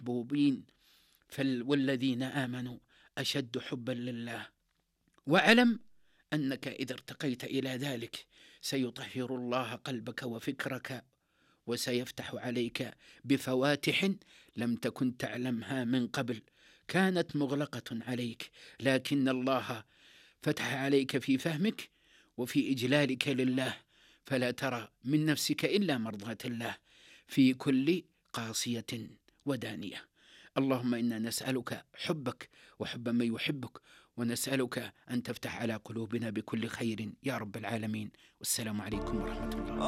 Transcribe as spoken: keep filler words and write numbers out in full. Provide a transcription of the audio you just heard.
المحبوبين، والذين آمنوا أشد حبا لله. واعلم أنك إذا ارتقيت إلى ذلك سيطهر الله قلبك وفكرك، وسيفتح عليك بفواتح لم تكن تعلمها من قبل، كانت مغلقة عليك، لكن الله فتح عليك في فهمك وفي إجلالك لله، فلا ترى من نفسك إلا مرضاة الله في كل قاصية ودانية. اللهم إنا نسألك حبك وحب من يحبك، ونسألك أن تفتح على قلوبنا بكل خير يا رب العالمين. والسلام عليكم ورحمة الله.